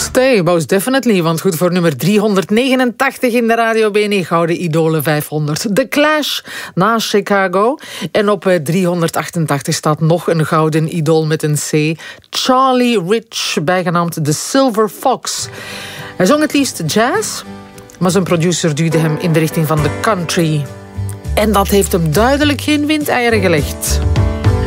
Stay, most definitely. Want goed, voor nummer 389 in de Radio BNE Gouden Idolen 500. The Clash na Chicago. En op 388 staat nog een gouden idool met een C. Charlie Rich, bijgenaamd The Silver Fox. Hij zong het liefst jazz, maar zijn producer duwde hem in de richting van de country. En dat heeft hem duidelijk geen windeieren gelegd.